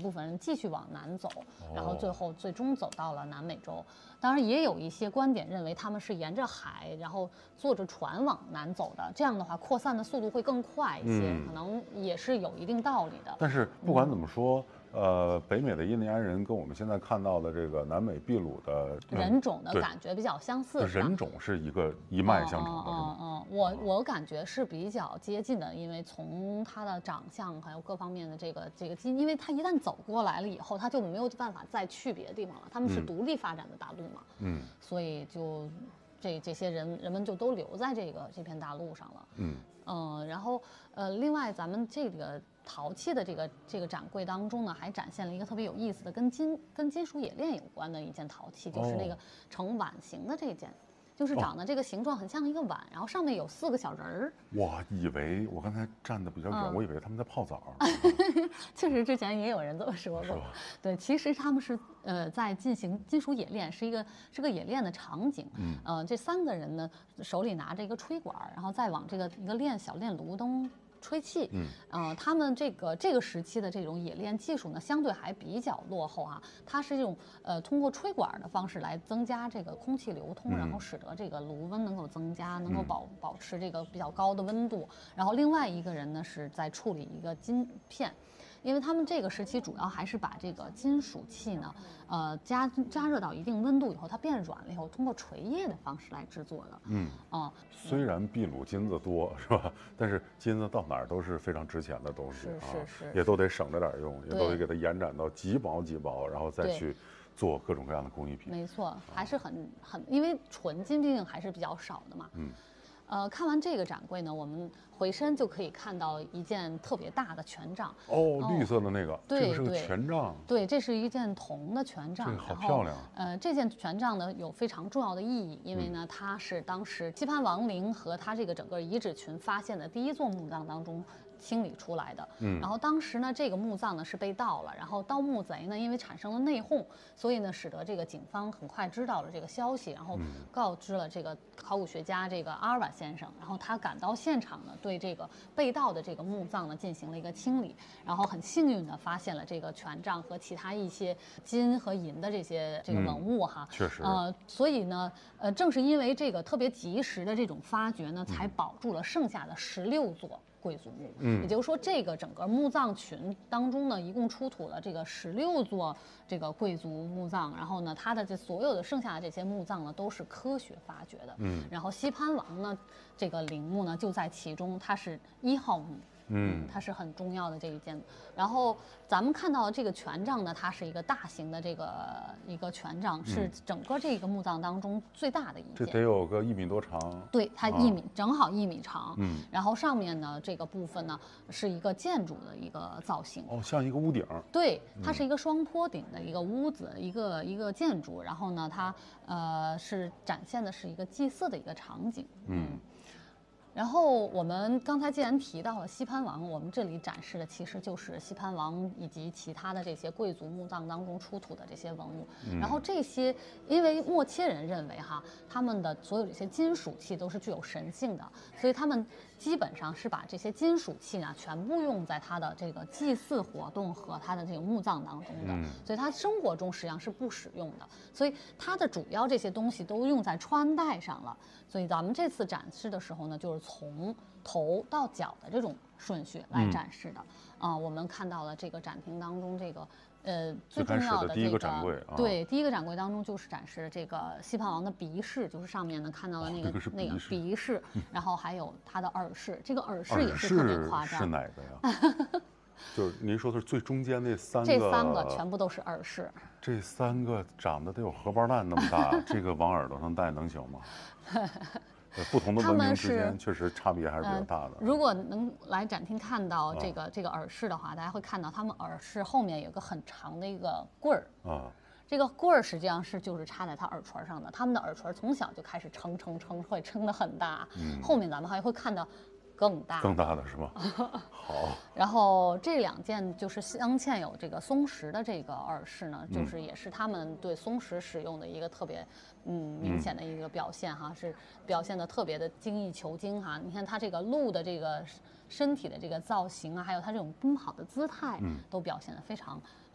部分人继续往南走，然后最终走到了南美洲。当然，也有一些观点认为他们是沿着海，然后坐着船往南走的，这样的话扩散的速度会更快一些，可能也是有一定道理的。 但是不管怎么说。北美的印第安人跟我们现在看到的这个南美秘鲁的人种的感觉比较相似， 人种是一脉相承的。 我感觉是比较接近的，因为从他的长相还有各方面的这个基因，因为他一旦走过来了以后，他就没有办法再去别的地方了。他们是独立发展的大陆嘛，所以就这些人们就都留在这片大陆上了。然后另外咱们这个陶器的这个展柜当中呢，还展现了一个特别有意思的跟金属冶炼有关的一件陶器，就是那个呈碗形的这件，就是长得这个形状很像一个碗，然后上面有4个小人儿。 我刚才站得比较远，我以为他们在泡澡。 确实，之前也有人这么说过。对，其实他们是在进行金属冶炼，是个冶炼的场景。这3个人呢手里拿着一个吹管，然后再往一个小炼炉中吹气。他们这个时期的这种冶炼技术呢，相对还比较落后啊。它是这种通过吹管的方式来增加这个空气流通，然后使得这个炉温能够增加，能够保持这个比较高的温度。然后另外一个人呢是在处理一个金片。因为他们这个时期主要还是把这个金属器呢，加热到一定温度以后，它变软了以后，通过锤液的方式来制作的。 虽然秘鲁金子多是吧，但是金子到哪儿都是非常值钱的东西是， 也都得省着点用，也都得给它延展到几薄，然后再去做各种各样的工艺品。 没错，还是很，因为纯金毕竟还是比较少的嘛。看完这个展柜呢，我们回身就可以看到一件特别大的权杖。 绿色的那个， 对， 这个是个权杖。 对，这是一件铜的权杖。 这个好漂亮。 这件权杖呢有非常重要的意义，因为呢它是当时西潘王陵和它这个整个遗址群发现的第一座墓葬当中清理出来的。然后当时呢这个墓葬呢是被盗了，然后盗墓贼呢因为产生了内讧，所以呢使得这个警方很快知道了这个消息，然后告知了这个考古学家这个阿尔瓦先生，然后他赶到现场呢，对这个被盗的这个墓葬呢进行了一个清理，然后很幸运的发现了这个权杖和其他一些金和银的这个文物哈。 确实。 所以呢，正是因为这个特别及时的这种发掘呢，才保住了剩下的16座贵族墓。也就是说，这个整个墓葬群当中呢，一共出土了这个16座这个贵族墓葬，然后呢，它的所有的剩下的这些墓葬呢，都是科学发掘的。然后西潘王呢，这个陵墓呢就在其中，它是1号墓。它是很重要的这一件。然后咱们看到这个权杖呢，它是一个大型的一个权杖，是整个这个墓葬当中最大的一件。 这得有个1米多长。 对，它1米，正好1米长。然后上面呢这个部分呢是一个建筑的一个造型。 像一个屋顶。对， 它是一个双坡顶的一个屋子，一个建筑。然后呢，它是展现的是一个祭祀的一个场景。然后我们刚才既然提到了西潘王，我们这里展示的其实就是西潘王以及其他的这些贵族墓葬当中出土的这些文物。然后这些，因为默切人认为他们的所有这些金属器都是具有神性的，所以他们基本上是把这些金属器呢全部用在他的这个祭祀活动和他的这个墓葬当中的，所以他生活中实际上是不使用的。所以他的主要这些东西都用在穿戴上了。所以咱们这次展示的时候呢，就是从头到脚的这种顺序来展示的。我们看到了这个展厅当中这个最重要的第一个展柜。 对，第一个展柜当中就是展示这个西潘王的鼻饰，就是上面呢看到了那个鼻饰，然后还有他的耳饰，这个耳饰也是特别夸张。 是哪个呀？就是您说的是最中间那3个。 这3个全部都是耳饰。 这3个长得得有荷包蛋那么大，这个往耳朵上戴能行吗？不同的文明之间确实差别还是比较大的。 如果能来展厅看到这个耳饰的话，大家会看到他们耳饰后面有个很长的一个棍儿。这个棍儿实际上就是插在他耳垂上的。他们的耳垂从小就开始撑，会撑得很大。后面咱们还会看到更大的是吧？好。 然后这2件就是镶嵌有这个松石的这个耳饰呢，就是也是他们对松石使用的一个特别明显的一个表现是表现的特别的精益求精你看它这个鹿的这个身体的这个造型还有它这种奔跑的姿态，都表现得非常